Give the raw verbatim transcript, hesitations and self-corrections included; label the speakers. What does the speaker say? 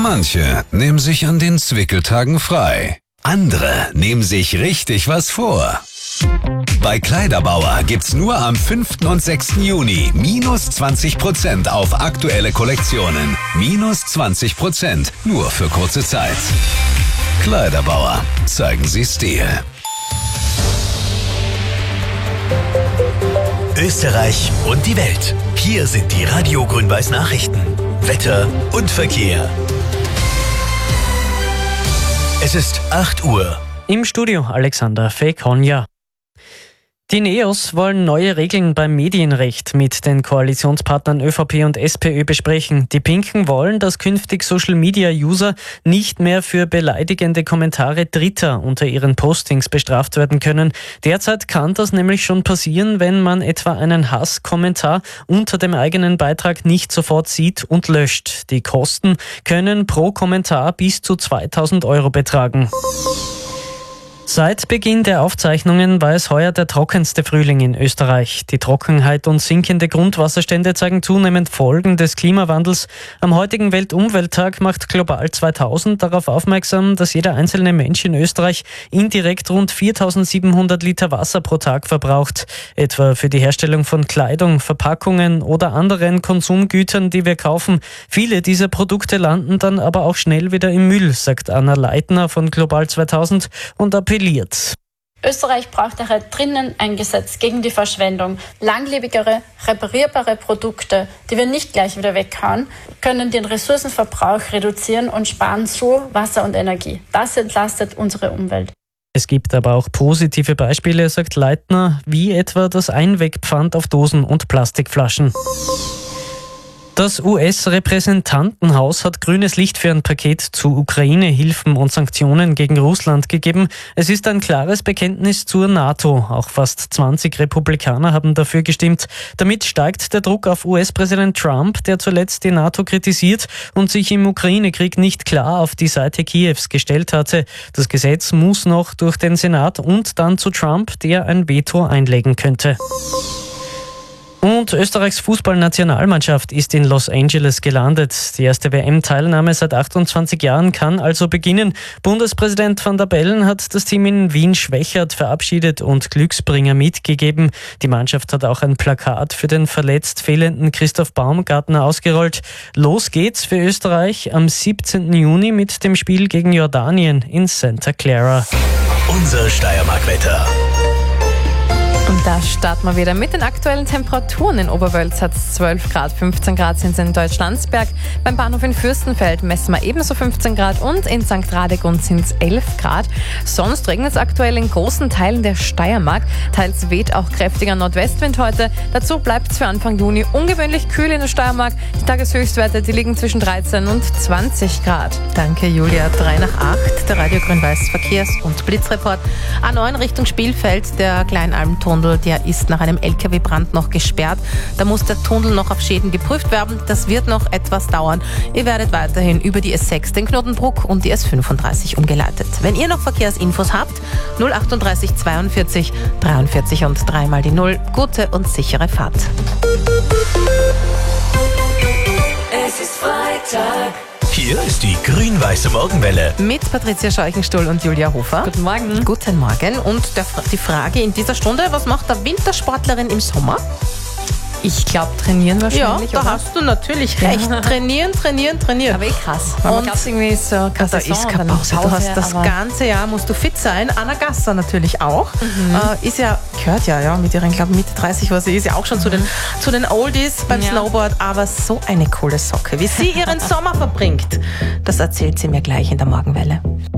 Speaker 1: Manche nehmen sich an den Zwickeltagen frei. Andere nehmen sich richtig was vor. Bei Kleiderbauer gibt's nur am fünften und sechsten Juni minus zwanzig Prozent auf aktuelle Kollektionen. Minus zwanzig Prozent nur für kurze Zeit. Kleiderbauer, zeigen Sie Stil.
Speaker 2: Österreich und die Welt. Hier sind die Radio Grün-Weiß Nachrichten. Wetter und Verkehr. Es ist acht Uhr.
Speaker 3: Im Studio Alexander Fekonja. Die NEOS wollen neue Regeln beim Medienrecht mit den Koalitionspartnern ÖVP und SPÖ besprechen. Die Pinken wollen, dass künftig Social-Media-User nicht mehr für beleidigende Kommentare Dritter unter ihren Postings bestraft werden können. Derzeit kann das nämlich schon passieren, wenn man etwa einen Hasskommentar unter dem eigenen Beitrag nicht sofort sieht und löscht. Die Kosten können pro Kommentar bis zu zweitausend Euro betragen. Seit Beginn der Aufzeichnungen war es heuer der trockenste Frühling in Österreich. Die Trockenheit und sinkende Grundwasserstände zeigen zunehmend Folgen des Klimawandels. Am heutigen Weltumwelttag macht Global zweitausend darauf aufmerksam, dass jeder einzelne Mensch in Österreich indirekt rund viertausendsiebenhundert Liter Wasser pro Tag verbraucht. Etwa für die Herstellung von Kleidung, Verpackungen oder anderen Konsumgütern, die wir kaufen. Viele dieser Produkte landen dann aber auch schnell wieder im Müll, sagt Anna Leitner von Global zweitausend und appelliert.
Speaker 4: Österreich braucht daher drinnen ein Gesetz gegen die Verschwendung. Langlebigere, reparierbare Produkte, die wir nicht gleich wieder weghauen, können den Ressourcenverbrauch reduzieren und sparen so Wasser und Energie. Das entlastet unsere Umwelt.
Speaker 3: Es gibt aber auch positive Beispiele, sagt Leitner, wie etwa das Einwegpfand auf Dosen und Plastikflaschen. Das U S-Repräsentantenhaus hat grünes Licht für ein Paket zu Ukraine-Hilfen und Sanktionen gegen Russland gegeben. Es ist ein klares Bekenntnis zur NATO. Auch fast zwanzig Republikaner haben dafür gestimmt. Damit steigt der Druck auf U S-Präsident Trump, der zuletzt die NATO kritisiert und sich im Ukraine-Krieg nicht klar auf die Seite Kiews gestellt hatte. Das Gesetz muss noch durch den Senat und dann zu Trump, der ein Veto einlegen könnte. Und Österreichs Fußballnationalmannschaft ist in Los Angeles gelandet. Die erste W M-Teilnahme seit achtundzwanzig Jahren kann also beginnen. Bundespräsident Van der Bellen hat das Team in Wien-Schwechat verabschiedet und Glücksbringer mitgegeben. Die Mannschaft hat auch ein Plakat für den verletzt fehlenden Christoph Baumgartner ausgerollt. Los geht's für Österreich am siebzehnten Juni mit dem Spiel gegen Jordanien in Santa Clara.
Speaker 2: Unser Steiermark-Wetter.
Speaker 5: Und da starten wir wieder mit den aktuellen Temperaturen. In Oberwölz hat es zwölf Grad, fünfzehn Grad sind es in Deutschlandsberg. Beim Bahnhof in Fürstenfeld messen wir ebenso fünfzehn Grad und in Sankt Radegund sind es elf Grad. Sonst regnet es aktuell in großen Teilen der Steiermark. Teils weht auch kräftiger Nordwestwind heute. Dazu bleibt es für Anfang Juni ungewöhnlich kühl in der Steiermark. Die Tageshöchstwerte, die liegen zwischen dreizehn und zwanzig Grad.
Speaker 6: Danke Julia. drei nach acht, der Radio Grün-Weiß Verkehrs- und Blitzreport. A neun Richtung Spielfeld, der Kleinalmtunnel. Der ist nach einem L K W-Brand noch gesperrt. Da muss der Tunnel noch auf Schäden geprüft werden. Das wird noch etwas dauern. Ihr werdet weiterhin über die S sechs, den Knotenbruck und die S fünfunddreißig umgeleitet. Wenn ihr noch Verkehrsinfos habt, null achtunddreißig zweiundvierzig dreiundvierzig und dreimal die Null. Gute und sichere Fahrt.
Speaker 7: Es ist Freitag.
Speaker 2: Hier ist die grün-weiße Morgenwelle.
Speaker 6: Mit Patricia Scheuchenstuhl und Julia Hofer.
Speaker 5: Guten Morgen.
Speaker 6: Guten Morgen. Und der, die Frage in dieser Stunde, was macht der Wintersportlerin im Sommer?
Speaker 5: Ich glaube, trainieren
Speaker 6: Ja,
Speaker 5: wahrscheinlich,
Speaker 6: da
Speaker 5: oder?
Speaker 6: hast du natürlich recht. Trainieren, trainieren, trainieren.
Speaker 5: Aber eh krass. Weil man
Speaker 6: Und
Speaker 5: glaubt irgendwie so keine
Speaker 6: da
Speaker 5: Saison
Speaker 6: ist
Speaker 5: und
Speaker 6: keine
Speaker 5: dann
Speaker 6: Pause. Du hast das
Speaker 5: aber
Speaker 6: ganze Jahr musst du fit sein. Anna Gasser natürlich auch. Mhm. Äh, ist ja, gehört ja, ja mit ihren, glaube Mitte dreißig, was sie ist, ja auch schon mhm. zu, den, zu den Oldies beim
Speaker 5: ja.
Speaker 6: Snowboard. Aber so eine coole Socke. Wie sie ihren Sommer verbringt, das erzählt sie mir gleich in der Morgenwelle.